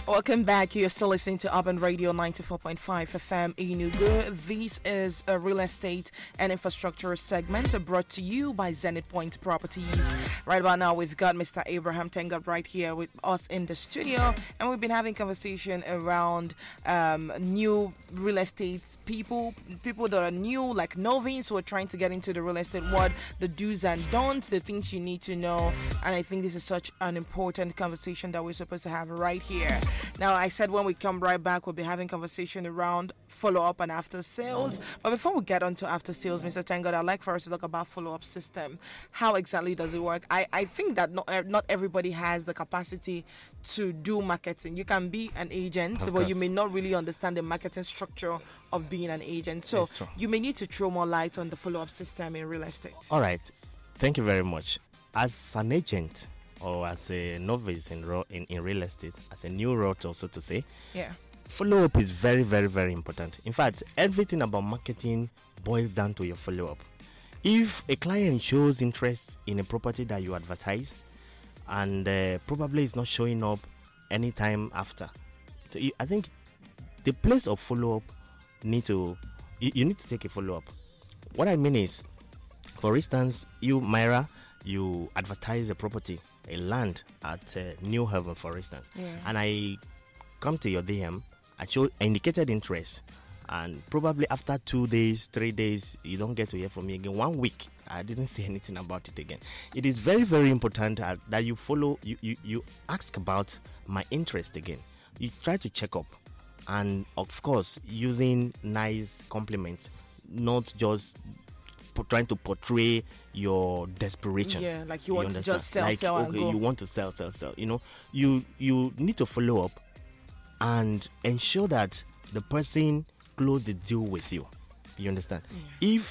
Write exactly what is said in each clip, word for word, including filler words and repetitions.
Welcome back. You're still listening to Urban Radio ninety-four point five F M Enugu. This is a real estate and infrastructure segment brought to you by Zenith Point Properties. Right about now, we've got Mister Abraham Tenga right here with us in the studio, and we've been having conversation around um, new real estate people, people that are new, like novices who are trying to get into the real estate world, the do's and don'ts, the things you need to know. And I think this is such an important conversation that we're supposed to have right here. Now, I said when we come right back, we'll be having conversation around follow-up and after sales. But before we get on to after sales, Mister Tangod, I'd like for us to talk about follow-up system. How exactly does it work? I, I think that not, not everybody has the capacity to do marketing. You can be an agent, Of but course. you may not really understand the marketing structure of being an agent. So It's true. you may need to throw more light on the follow-up system in real estate. All right. Thank you very much. As an agent or as a novice in, ro- in, in real estate, as a new realtor, so to say, Yeah. follow-up is very, very, very important. In fact, everything about marketing boils down to your follow-up. If a client shows interest in a property that you advertise and uh, probably is not showing up anytime after, so you, I think the place of follow-up need to you, you need to take a follow-up. What I mean is, for instance, you, Myra, you advertise a property, a land at uh, New Haven, for instance, Yeah. and I come to your D M, I show indicated interest, and probably after two days, three days, you don't get to hear from me again. One week, I didn't say anything about it again. It is very, very important uh, that you follow, you, you, you ask about my interest again. You try to check up, and of course, using nice compliments, not just po- trying to portray your desperation. Yeah, like you want to understand? just sell, like, sell, and okay, go. you want to sell, sell, sell. You know, you you need to follow up and ensure that the person close the deal with you. You understand? If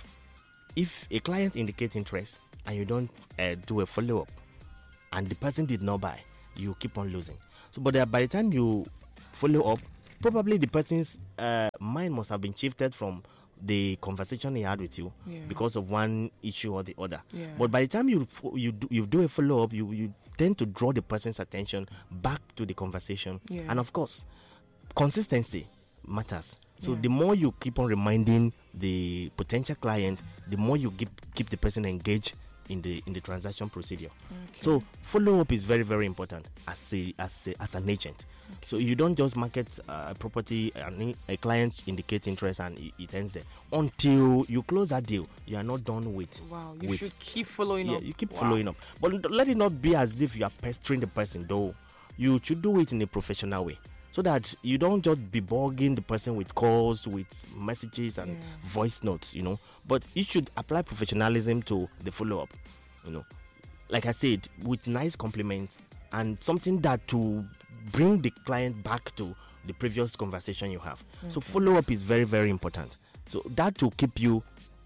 if a client indicates interest and you don't uh, do a follow up, and the person did not buy, you keep on losing. So, but uh, by the time you follow up, probably the person's uh, mind must have been shifted from the conversation he had with you Yeah. because of one issue or the other. Yeah. But by the time you fo- you do, you do a follow up, you you tend to draw the person's attention back to the conversation, Yeah. and of course, consistency matters. So Yeah. the more you keep on reminding the potential client, the more you keep keep the person engaged in the in the transaction procedure. So follow up is very, very important as a as a, as an agent. So you don't just market uh, a property and a client indicate interest and it, it ends there until you close that deal. You are not done with. Wow, you with, should keep following yeah, up. you keep Wow. following up, but let it not be as if you are pestering the person. Though you should do it in a professional way, so that you don't just be bugging the person with calls, with messages and Yeah. voice notes. You know, but you should apply professionalism to the follow up. You know, like I said, with nice compliments and something that to bring the client back to the previous conversation you have. So follow up is very, very important. So that will keep you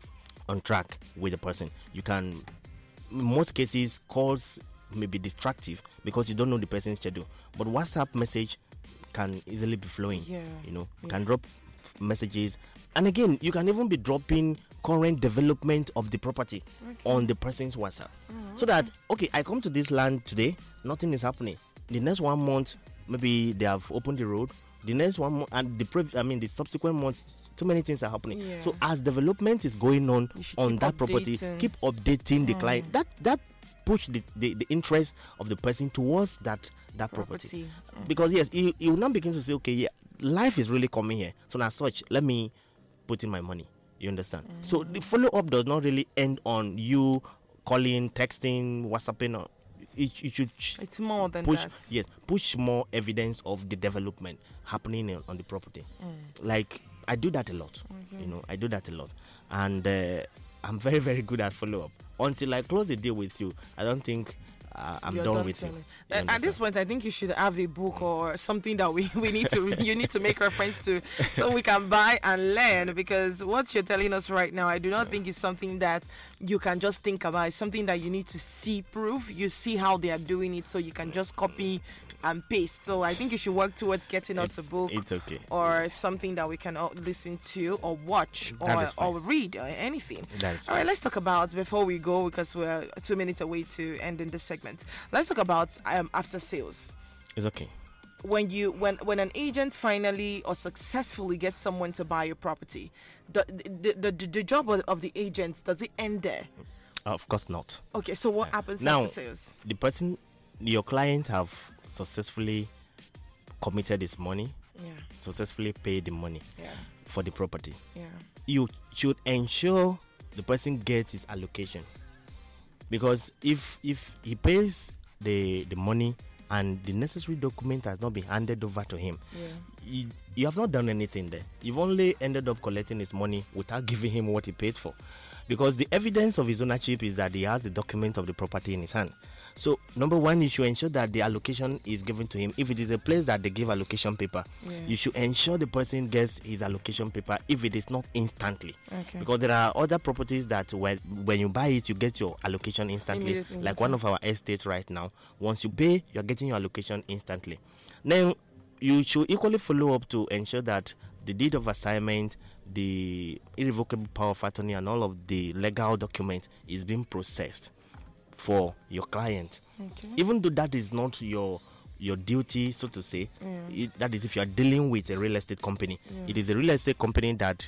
on track with the person. You can, in most cases, calls may be distractive because you don't know the person's schedule. But WhatsApp message can easily be flowing. Yeah. You know, you Yeah. can drop f- messages, and again, you can even be dropping current development of the property on the person's WhatsApp, so that okay, I come to this land today, nothing is happening. The next one month, maybe they have opened the road. The next one month, and the pre- I mean the subsequent months, too many things are happening. Yeah. So as development is going on You should on keep that property, updating. keep updating the client. That that push the, the, the interest of the person towards that that property. Property. Because yes, he, he will now begin to say, okay, yeah, life is really coming here. So as such, let me put in my money. You understand? So the follow up does not really end on you calling, texting, WhatsApping. Or it, it should sh- It's more than push that. yes push more evidence of the development happening on on the property. Like I do that a lot. You know, I do that a lot, and uh, I'm very, very good at follow up. Until I close a deal with you, I don't think uh, I'm You're done, done with you. telling. You Uh, At this understand? point, I think you should have a book or something that we, we need to you need to make reference to, so we can buy and learn. Because what you're telling us right now, I do not think is something that you can just think about. It's something that you need to see proof. You see how they are doing it, so you can just copy and paste. So I think you should work towards getting us a It's- book. it's okay. Or something that we can all listen to or watch That or, is fine. or read or anything. That is All right, let's talk about, before we go, because we're two minutes away to ending this segment, let's talk about um, after sales. It's okay. when you when when an agent finally or successfully gets someone to buy your property, the the the, the, the job of, of the agent, does it end there? Of course not. Okay, so what happens Now, after sales? the person, your client, have successfully committed his money, Yeah, successfully paid the money yeah, for the property. yeah. You should ensure the person gets his allocation, because if if he pays the the money and the necessary document has not been handed over to him, Yeah. you, you have not done anything there. You've only ended up collecting his money without giving him what he paid for, because the evidence of his ownership is that he has the document of the property in his hand. So number one, you should ensure that the allocation is given to him. If it is a place that they give allocation paper, Yeah. you should ensure the person gets his allocation paper, if it is not instantly. Okay. Because there are other properties that when, when you buy it, you get your allocation instantly. Immediately, Like okay. one of our estates right now. Once you pay, you're getting your allocation instantly. Then you should equally follow up to ensure that the deed of assignment, the irrevocable power of attorney, and all of the legal documents is being processed for your client. Okay. Even though that is not your your duty, so to say, Yeah. it, that is if you are dealing with a real estate company. Yeah. It is a real estate company that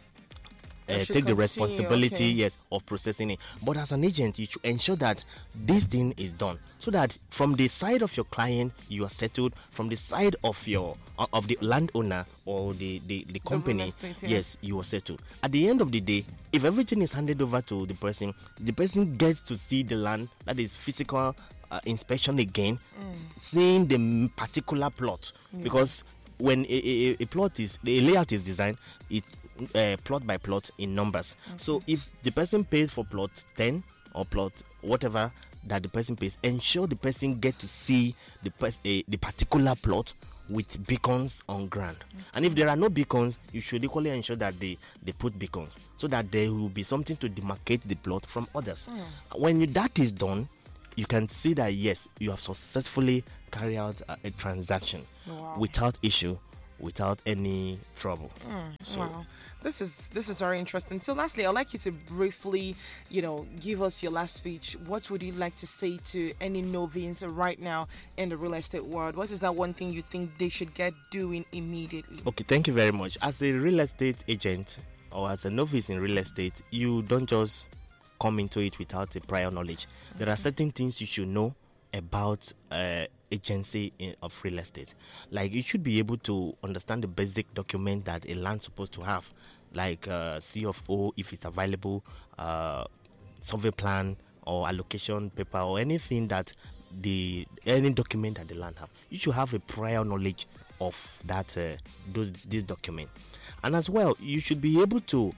uh, That take should the continue, responsibility, okay. yes, of processing it. But as an agent, you should ensure that this thing is done, so that from the side of your client, you are settled. From the side of your uh, of the landowner or the the, the company, estate, yeah. yes, you are settled. At the end of the day, if everything is handed over to the person, the person gets to see the land, that is physical uh, inspection again, seeing the m- particular plot. Because when a, a, a plot is, the layout is designed, it uh, plot by plot in numbers. So if the person pays for plot ten or plot whatever that the person pays, ensure the person get to see the pers- uh, the particular plot with beacons on ground. And if there are no beacons, you should equally ensure that they, they put beacons, so that there will be something to demarcate the plot from others. When you, that is done, you can see that yes, you have successfully carried out a, a transaction Wow. without issue, without any trouble. So Wow, this is this is very interesting. So, lastly, I'd like you to briefly, you know, give us your last speech. What would you like to say to any novices right now in the real estate world? What is that one thing you think they should get doing immediately? okay, thank you very much. As a real estate agent or as a novice in real estate, you don't just come into it without a prior knowledge. There are certain things you should know about uh, agency in, of real estate. Like, you should be able to understand the basic document that a land supposed to have, like uh, C of O if it's available, uh, survey plan or allocation paper or anything that the any document that the land have. You should have a prior knowledge of that uh, those this document, and as well you should be able to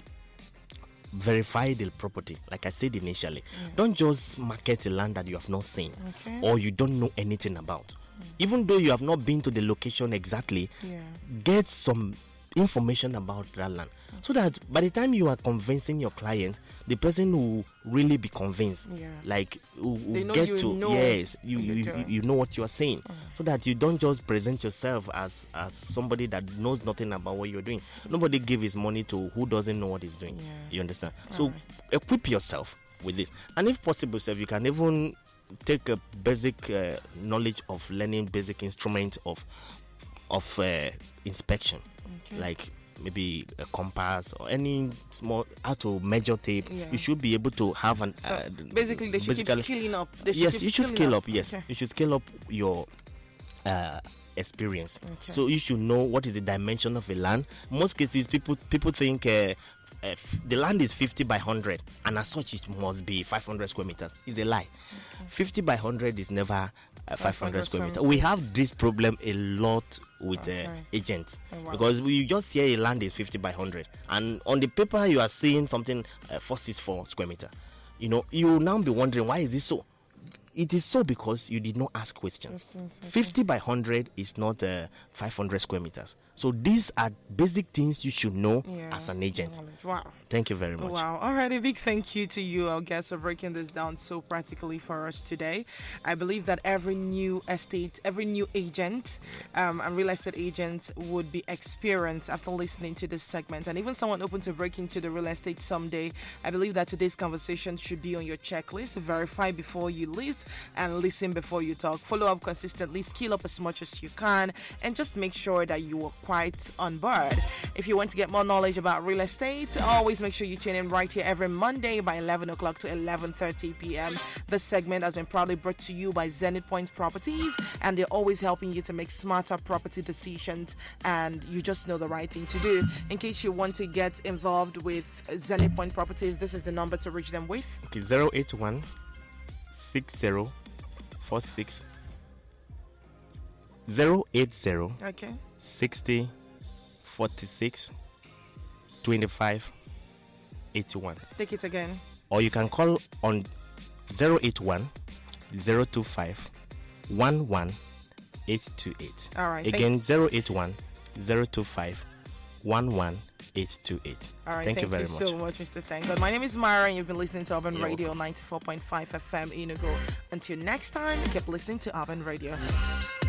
verify the property. Like I said initially, don't just market a land that you have not seen Okay. or you don't know anything about. Even though you have not been to the location exactly, Yeah. get some information about that land, so that by the time you are convincing your client, the person will really be convinced. Yeah. Like will, They will know get you to know yes, you what you're you, doing. you know what you are saying, so that you don't just present yourself as as somebody that knows nothing about what you're doing. Nobody give his money to who doesn't know what he's doing. Yeah. You understand? So equip yourself with this, and if possible, sir, you can even take a basic uh, knowledge of learning basic instruments of of uh, inspection, Okay. like maybe a compass or any small how to measure tape. Yeah. You should be able to have an So uh, basically, they should basically- keep scaling up. They should yes, keep you should scaling scale up. Yes, Okay. you should scale up your uh, experience. Okay. So you should know what is the dimension of a land. Most cases, people people think uh, uh, f- the land is fifty by one hundred, and as such, it must be five hundred square meters. It's a lie. fifty by one hundred is never uh, five hundred square meters. We have this problem a lot with Okay. uh, agents, Oh, wow. because we just hear a land is fifty by one hundred, and on the paper you are seeing something uh, four sixty-four square meter. You know, you will now be wondering, why is it so? It is so because you did not ask questions. Questions, okay. fifty by one hundred is not uh, five hundred square meters. So these are basic things you should know Yeah. as an agent. Knowledge. Wow. Thank you very much. Wow. All right. A big thank you to you, our guests, for breaking this down so practically for us today. I believe that every new estate, every new agent um, and real estate agent would be experienced after listening to this segment. And even someone open to break into the real estate someday, I believe that today's conversation should be on your checklist. Verify before you list. and listen before you talk. Follow up consistently, skill up as much as you can, and just make sure that you are quite on board. If you want to get more knowledge about real estate, always make sure you tune in right here every Monday by eleven o'clock to eleven thirty p.m. This segment has been proudly brought to you by Zenith Point Properties, and they're always helping you to make smarter property decisions, and you just know the right thing to do. In case you want to get involved with Zenith Point Properties, this is the number to reach them with. Okay, zero eight one six zero four six zero eight zero Okay. sixty forty-six twenty-five eighty-one. Take it again. Or you can call on zero eight one zero two five one one eight two eight. All right. Again, zero eight one zero two five one one eight two eight. All right, thank, thank you very you much. so much, Mister Tang. But my name is Myra, and you've been listening to Urban You're Radio welcome. ninety-four point five F M Enugu. Until next time, keep listening to Urban Radio.